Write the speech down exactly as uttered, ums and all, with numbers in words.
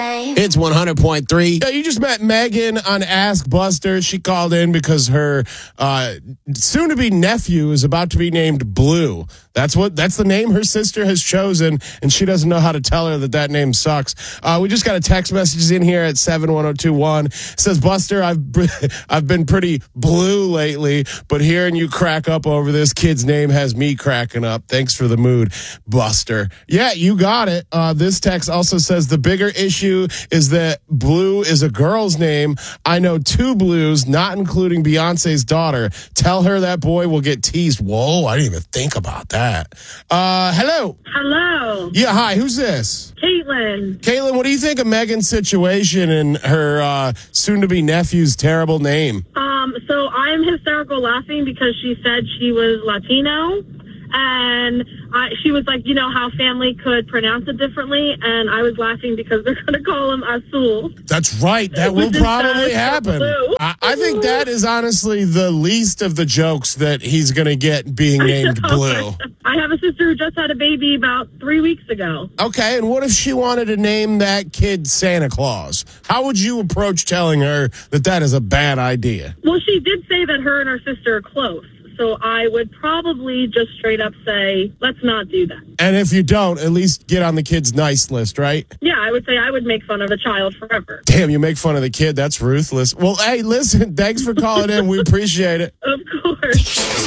same. It's one hundred point three. Yeah, you just met Megan on Ask Buster. She called in because her uh, soon-to-be nephew is about to be named Blue. That's what. That's the name her sister has chosen, and she doesn't know how to tell her that that name sucks. Uh, we just got a text message in here at seven one zero two one. It says, Buster, I've I've been pretty blue lately, but hearing you crack up over this kid's name has me cracking up. Thanks for the mood, Buster. Yeah, you got it. Uh, this text also says the bigger issue is that Blue is a girl's name. I know two Blues, not including Beyonce's daughter. Tell her that boy will get teased. Whoa, I didn't even think about that. Uh, hello. Hello. Yeah, hi. Who's this? Caitlin. Caitlin, what do you think of Megan's situation and her uh, soon-to-be nephew's terrible name? Um, so I'm hysterical laughing because she said she was Latino. And I, she was like, you know, how family could pronounce it differently. And I was laughing because they're going to call him Azul. That's right. That will probably happen. I, I think that is honestly the least of the jokes that he's going to get being named Blue. I have a sister who just had a baby about three weeks ago. Okay, and what if she wanted to name that kid Santa Claus? How would you approach telling her that that is a bad idea? Well, she did say that her and her sister are close. So I would probably just straight up say, let's not do that. And if you don't, at least get on the kid's nice list, right? Yeah, I would say I would make fun of a child forever. Damn, you make fun of the kid. That's ruthless. Well, hey, listen, thanks for calling in. We appreciate it. Of course.